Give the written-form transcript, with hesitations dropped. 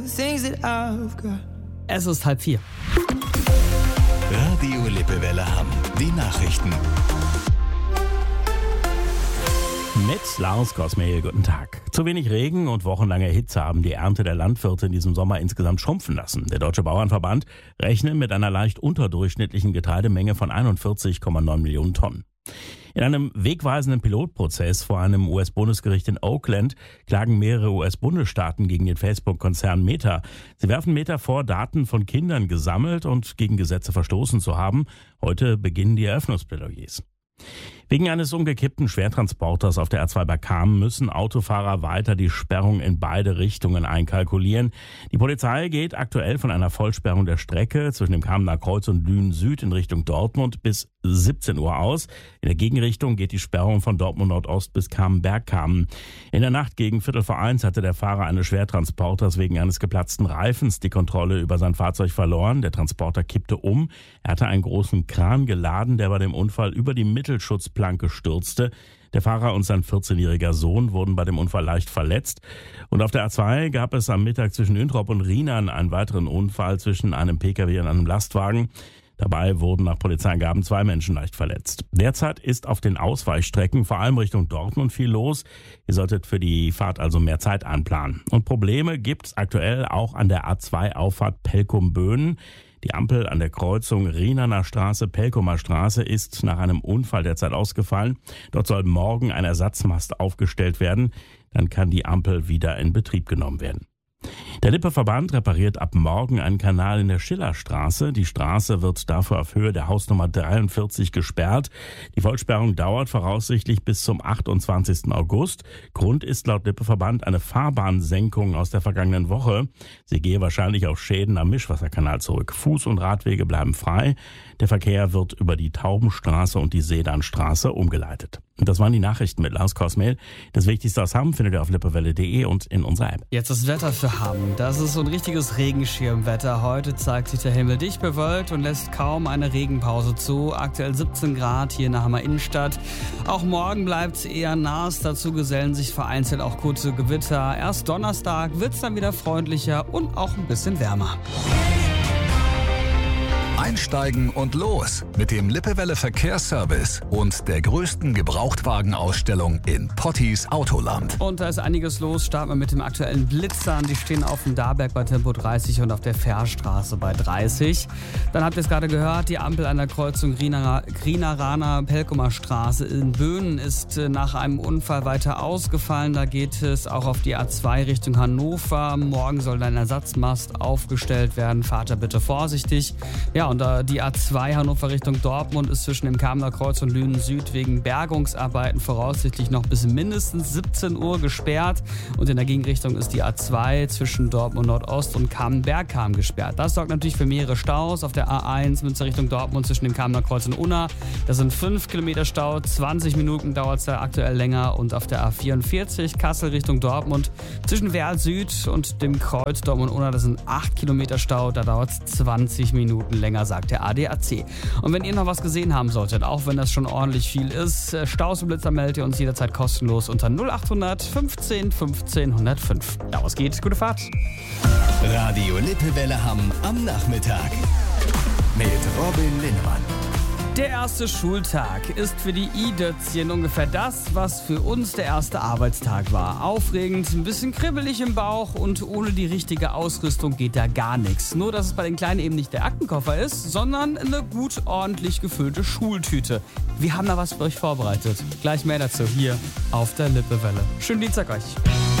Es ist 3:30. Radio Lippewelle Hamm. Die Nachrichten. Mit Lars Kosmehl, guten Tag. Zu wenig Regen und wochenlange Hitze haben die Ernte der Landwirte in diesem Sommer insgesamt schrumpfen lassen. Der Deutsche Bauernverband rechnet mit einer leicht unterdurchschnittlichen Getreidemenge von 41,9 Millionen Tonnen. In einem wegweisenden Pilotprozess vor einem US-Bundesgericht in Oakland klagen mehrere US-Bundesstaaten gegen den Facebook-Konzern Meta. Sie werfen Meta vor, Daten von Kindern gesammelt und gegen Gesetze verstoßen zu haben. Heute beginnen die Eröffnungsplädoyers. Wegen eines umgekippten Schwertransporters auf der A2 bei Cham müssen Autofahrer weiter die Sperrung in beide Richtungen einkalkulieren. Die Polizei geht aktuell von einer Vollsperrung der Strecke zwischen dem Chamener Kreuz und Lünen Süd in Richtung Dortmund bis 17 Uhr aus. In der Gegenrichtung geht die Sperrung von Dortmund Nordost bis Cham-Bergkamen. In der Nacht gegen 1:45 hatte der Fahrer eines Schwertransporters wegen eines geplatzten Reifens die Kontrolle über sein Fahrzeug verloren. Der Transporter kippte um. Er hatte einen großen Kran geladen, der bei dem Unfall über die Mittelschutzplanke stürzte. Der Fahrer und sein 14-jähriger Sohn wurden bei dem Unfall leicht verletzt. Und auf der A2 gab es am Mittag zwischen Üntrop und Rheinern einen weiteren Unfall zwischen einem Pkw und einem Lastwagen. Dabei wurden nach Polizeiangaben 2 Menschen leicht verletzt. Derzeit ist auf den Ausweichstrecken vor allem Richtung Dortmund viel los. Ihr solltet für die Fahrt also mehr Zeit einplanen. Und Probleme gibt es aktuell auch an der A2-Auffahrt Pelkum-Böhnen. Die Ampel an der Kreuzung Rienerner Straße-Pelkumer Straße ist nach einem Unfall derzeit ausgefallen. Dort soll morgen ein Ersatzmast aufgestellt werden. Dann kann die Ampel wieder in Betrieb genommen werden. Der Lippe-Verband repariert ab morgen einen Kanal in der Schillerstraße. Die Straße wird dafür auf Höhe der Hausnummer 43 gesperrt. Die Vollsperrung dauert voraussichtlich bis zum 28. August. Grund ist laut Lippe-Verband eine Fahrbahnsenkung aus der vergangenen Woche. Sie gehe wahrscheinlich auf Schäden am Mischwasserkanal zurück. Fuß- und Radwege bleiben frei. Der Verkehr wird über die Taubenstraße und die Sedanstraße umgeleitet. Und das waren die Nachrichten mit Lars Kosmehl. Das Wichtigste aus Hamm findet ihr auf lippewelle.de und in unserer App. Jetzt das Wetter für Hamm. Das ist so ein richtiges Regenschirmwetter. Heute zeigt sich der Himmel dicht bewölkt und lässt kaum eine Regenpause zu. Aktuell 17 Grad hier in der Hammer Innenstadt. Auch morgen bleibt es eher nass. Dazu gesellen sich vereinzelt auch kurze Gewitter. Erst Donnerstag wird es dann wieder freundlicher und auch ein bisschen wärmer. Einsteigen und los mit dem Lippewelle Verkehrsservice und der größten Gebrauchtwagenausstellung in Potties Autoland. Und da ist einiges los. Starten wir mit dem aktuellen Blitzern. Die stehen auf dem Dahlberg bei Tempo 30 und auf der Fährstraße bei 30. Dann habt ihr es gerade gehört, die Ampel an der Kreuzung Rienerner Pelkumer Straße in Böhnen ist nach einem Unfall weiter ausgefallen. Da geht es auch auf die A2 Richtung Hannover. Morgen soll ein Ersatzmast aufgestellt werden. Fahrt da bitte vorsichtig. Ja, und die A2 Hannover Richtung Dortmund ist zwischen dem Chamener Kreuz und Lünen Süd wegen Bergungsarbeiten voraussichtlich noch bis mindestens 17 Uhr gesperrt. Und in der Gegenrichtung ist die A2 zwischen Dortmund Nordost und Cham-Bergkamen gesperrt. Das sorgt natürlich für mehrere Staus. Auf der A1 Münster Richtung Dortmund zwischen dem Chamener Kreuz und Unna. Das sind 5 Kilometer Stau, 20 Minuten dauert es da aktuell länger. Und auf der A44 Kassel Richtung Dortmund zwischen Werl Süd und dem Kreuz Dortmund-Unna, das sind 8 Kilometer Stau, da dauert es 20 Minuten länger, sagt der ADAC. Und wenn ihr noch was gesehen haben solltet, auch wenn das schon ordentlich viel ist, Staus und Blitzer meldet ihr uns jederzeit kostenlos unter 0800 15 15 105. Ja, was geht? Gute Fahrt. Radio Lippewelle Hamm am Nachmittag mit Robin Linnemann. Der erste Schultag ist für die I-Dötzchen ungefähr das, was für uns der erste Arbeitstag war. Aufregend, ein bisschen kribbelig im Bauch und ohne die richtige Ausrüstung geht da gar nichts. Nur, dass es bei den Kleinen eben nicht der Aktenkoffer ist, sondern eine gut ordentlich gefüllte Schultüte. Wir haben da was für euch vorbereitet. Gleich mehr dazu hier auf der Lippewelle. Schönen Dienstag euch.